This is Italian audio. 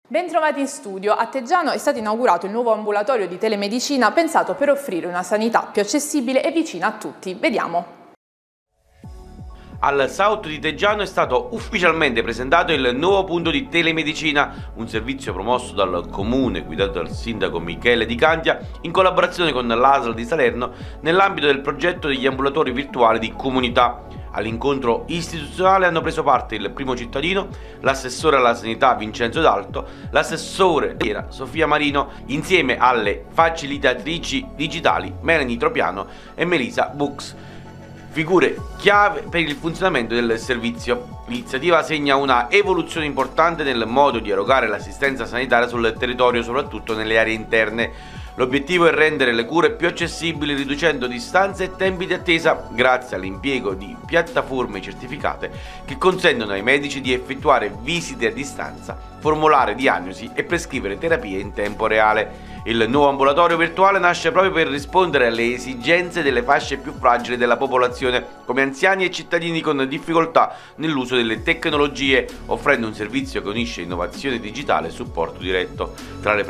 Bentrovati in studio. A Teggiano è stato inaugurato il nuovo ambulatorio di telemedicina pensato per offrire una sanità più accessibile e vicina a tutti. Vediamo. Al South di Teggiano è stato ufficialmente presentato il nuovo punto di telemedicina, un servizio promosso dal comune guidato dal sindaco Michele Di Candia in collaborazione con l'ASL di Salerno nell'ambito del progetto degli ambulatori virtuali di comunità. All'incontro istituzionale hanno preso parte il primo cittadino, l'assessore alla sanità Vincenzo D'Alto, l'assessore Sofia Marino, insieme alle facilitatrici digitali Melanie Tropiano e Melisa Bux, figure chiave per il funzionamento del servizio. L'iniziativa segna una evoluzione importante nel modo di erogare l'assistenza sanitaria sul territorio, soprattutto nelle aree interne. L'obiettivo è rendere le cure più accessibili riducendo distanze e tempi di attesa grazie all'impiego di piattaforme certificate che consentono ai medici di effettuare visite a distanza, formulare diagnosi e prescrivere terapie in tempo reale. Il nuovo ambulatorio virtuale nasce proprio per rispondere alle esigenze delle fasce più fragili della popolazione, come anziani e cittadini con difficoltà nell'uso delle tecnologie, offrendo un servizio che unisce innovazione digitale e supporto diretto. Tra le